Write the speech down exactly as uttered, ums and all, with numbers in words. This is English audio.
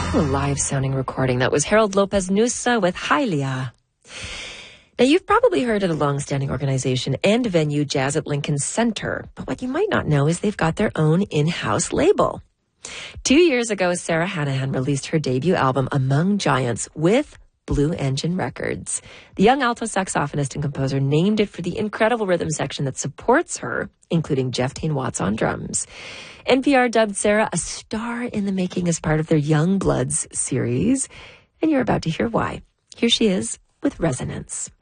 A live-sounding recording. That was Harold Lopez Nusa with Hylia. Now, you've probably heard of the long-standing organization and venue Jazz at Lincoln Center, but what you might not know is they've got their own in-house label. Two years ago, Sarah Hanahan released her debut album, Among Giants, with Blue Engine Records. The young alto saxophonist and composer named it for the incredible rhythm section that supports her, including Jeff Tain Watts on drums. N P R dubbed Sarah a star in the making as part of their Young Bloods series, and you're about to hear why. Here she is with Resonance.